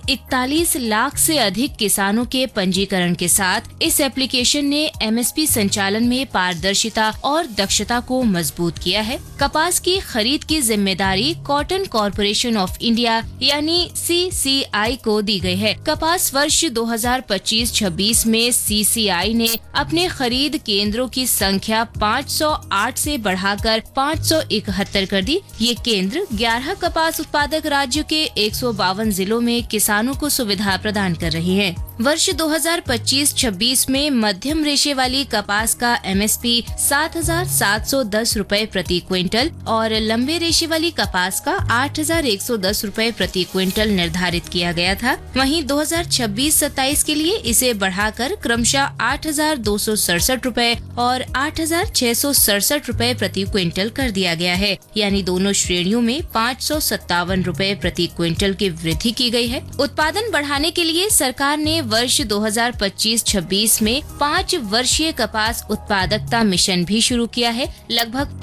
41 लाख से अधिक किसानों के पंजीकरण के साथ इस एप्लीकेशन ने एमएसपी संचालन में पारदर्शिता और दक्षता को मजबूत किया है। कपास की खरीद की जिम्मेदारी कॉटन कॉरपोरेशन ऑफ इंडिया यानी CCI को दी गई है। कपास वर्ष 2025-26 में CCI ने अपने खरीद केंद्रों की संख्या 508 से बढ़ाकर 571 कर दी। ये केंद्र 11 कपास उत्पादक राज्यों के 152 जिलों में किसानों को सुविधा प्रदान कर रही है। वर्ष 2025-26 में मध्यम रेशे वाली कपास का MSP 7,710 रूपए प्रति क्विंटल और लंबे रेशे वाली कपास का 8,110 रूपए प्रति क्विंटल निर्धारित किया गया था। वहीं 2026-27 के लिए इसे बढ़ाकर क्रमशः 8,267 रूपए और 8,667 रूपए प्रति क्विंटल कर दिया गया है। यानी दोनों श्रेणियों में 557 रूपए प्रति क्विंटल की वृद्धि की गई है। उत्पादन बढ़ाने के लिए सरकार ने वर्ष 2025-26 में 5 वर्षीय कपास उत्पादकता मिशन भी शुरू किया है। लगभग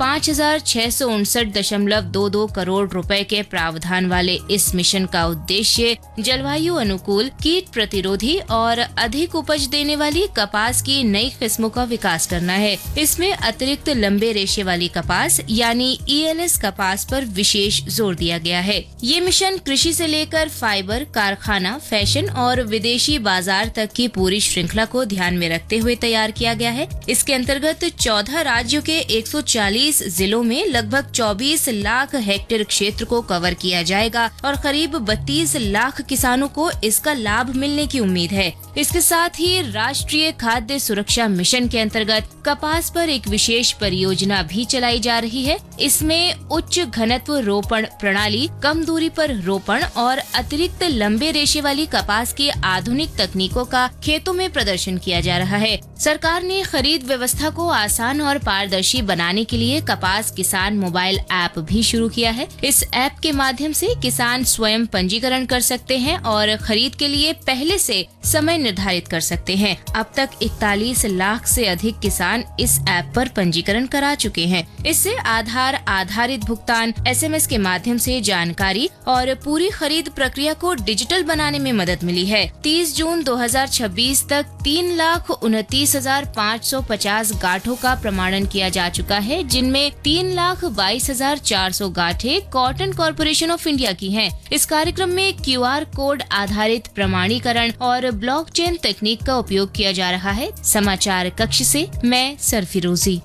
5,659.22 करोड़ रुपए के प्रावधान वाले इस मिशन का उद्देश्य जलवायु अनुकूल, कीट प्रतिरोधी और अधिक उपज देने वाली कपास की नई किस्मों का विकास करना है। इसमें अतिरिक्त लंबे रेशे वाली कपास यानी ELS कपास पर विशेष जोर दिया गया है। ये मिशन कृषि से लेकर फाइबर, कारखाना, फैशन और विदेशी बाजार तक की पूरी श्रृंखला को ध्यान में रखते हुए तैयार किया गया है। इसके अंतर्गत 14 राज्यों के 140 जिलों में लगभग 24 लाख हेक्टेयर क्षेत्र को कवर किया जाएगा और करीब 32 लाख किसानों को इसका लाभ मिलने की उम्मीद है। इसके साथ ही राष्ट्रीय खाद्य सुरक्षा मिशन के अंतर्गत कपास पर एक विशेष परियोजना भी चलाई जा रही है। इसमें उच्च घनत्व रोपण प्रणाली, कम दूरी पर रोपण और अतिरिक्त लंबे रेशे वाली कपास की आधुनिक तकनीकों का खेतों में प्रदर्शन किया जा रहा है। सरकार ने खरीद व्यवस्था को आसान और पारदर्शी बनाने के लिए कपास किसान मोबाइल ऐप भी शुरू किया है। इस ऐप के माध्यम से किसान स्वयं पंजीकरण कर सकते हैं और खरीद के लिए पहले से समय निर्धारित कर सकते हैं। अब तक 41 लाख से अधिक किसान इस ऐप पर पंजीकरण करा चुके हैं। इससे आधार आधारित भुगतान, SMS के माध्यम से जानकारी और पूरी खरीद प्रक्रिया को डिजिटल बनाने में मदद मिली है। 30 जून 2026 तक 3,29,550 गांठों का प्रमाणन किया जा चुका है, जिनमें 3,22,400 गांठें कॉटन कॉरपोरेशन ऑफ इंडिया की हैं। इस कार्यक्रम में QR कोड आधारित प्रमाणीकरण और ब्लॉकचेन तकनीक का उपयोग किया जा रहा है। समाचार कक्ष से मैं सरफिरोजी।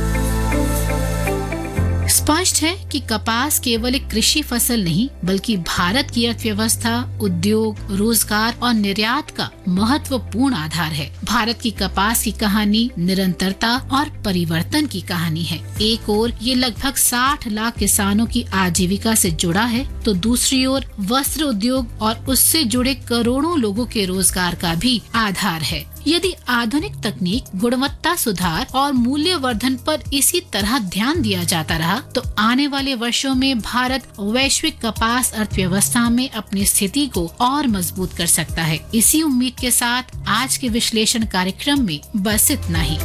स्पष्ट है कि कपास केवल एक कृषि फसल नहीं बल्कि भारत की अर्थव्यवस्था, उद्योग, रोजगार और निर्यात का महत्वपूर्ण आधार है। भारत की कपास की कहानी निरंतरता और परिवर्तन की कहानी है। एक ओर ये लगभग 60 लाख किसानों की आजीविका से जुड़ा है, तो दूसरी ओर वस्त्र उद्योग और उससे जुड़े करोड़ों लोगों के रोजगार का भी आधार है। यदि आधुनिक तकनीक, गुणवत्ता सुधार और मूल्यवर्धन पर इसी तरह ध्यान दिया जाता रहा तो आने वाले वर्षों में भारत वैश्विक कपास अर्थव्यवस्था में अपनी स्थिति को और मजबूत कर सकता है। इसी उम्मीद के साथ आज के विश्लेषण कार्यक्रम में बस इतना ही।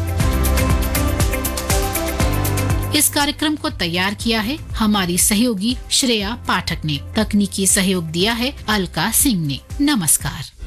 इस कार्यक्रम को तैयार किया है हमारी सहयोगी श्रेया पाठक ने। तकनीकी सहयोग दिया है अलका सिंह ने। नमस्कार।